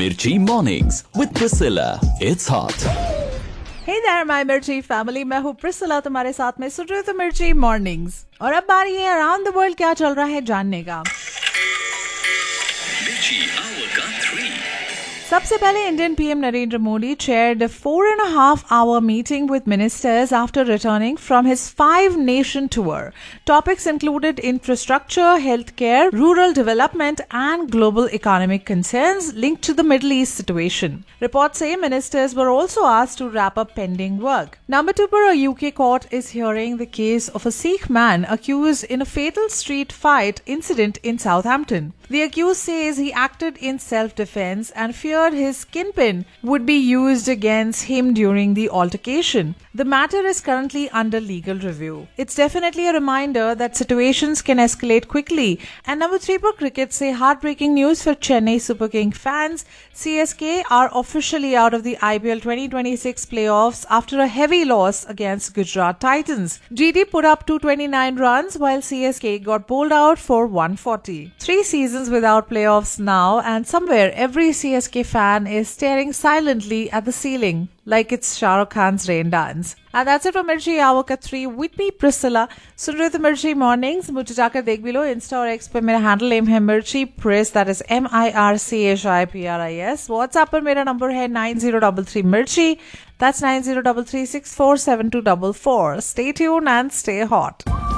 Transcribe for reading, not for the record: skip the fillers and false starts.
Mirchi Mornings with Priscilla. It's hot. Hey there, my मिर्ची family. मैं हूँ Priscilla, तुम्हारे साथ में सुन रहे हो तो मिर्ची मॉर्निंग्स। और अब बारी है अराउंड द वर्ल्ड क्या चल रहा है जानने का। सबसे पहले Indian PM Narendra Modi chaired a 4.5-hour meeting with ministers after returning from his 5-nation tour. Topics included infrastructure, healthcare, rural development, and global economic concerns linked to the Middle East situation. Reports say ministers were also asked to wrap up pending work. Number 2 पर a UK court is hearing the case of a Sikh man accused in a fatal street fight incident in Southampton. The accused says he acted in self-defense and feared his kingpin would be used against him during the altercation. The matter is currently under legal review. It's definitely a reminder that situations can escalate quickly. And number 3 for cricket say heartbreaking news for Chennai Super King fans. CSK are officially out of the IPL 2026 playoffs after a heavy loss against Gujarat Titans. GT put up 229 runs while CSK got bowled out for 140. 3 seasons without playoffs now, and somewhere every CSK fan is staring silently at the ceiling like it's Shah Rukh Khan's rain dance. And that's it for Mirchi Hour ka 3 with me Priscilla. सुन रहे थे मिर्ची mornings. मुझे जाकर देख भी लो, Insta और x पे मेरा हैंडल नेम है मिर्ची press, that is MIRCHIPRIS। WhatsApp पर मेरा नंबर है 9033 मिर्ची, that's 9033647244। Stay tuned and stay hot.